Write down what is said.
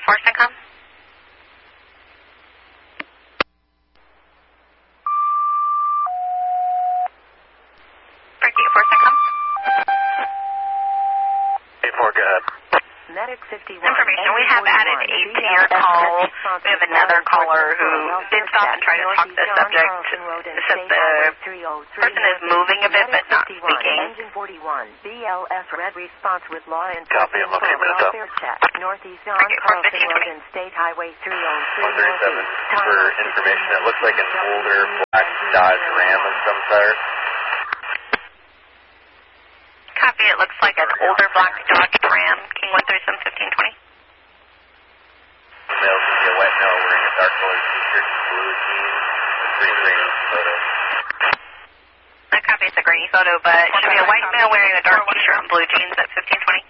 Force.com. Breaking Force.com. 84, go ahead. Medic 51. Information, we have added 8 to your call. We have another caller who did stop and try to talk to the subject. Said the person is moving a bit but not speaking. Engine 41, BLS red response with law Copy, I'm locating minutes up. check. Northeast on Carlson Road and State Highway 303 137. For information, it looks like an older black Dodge Ram of some sort. Copy, it looks like an older black Dodge Ram, King 137 1520. Male can be a wet male wearing a dark colored t-shirt and blue jeans. A pretty grainy photo. That copy is a grainy photo, but should be a white male wearing a dark t-shirt and blue jeans at 1520.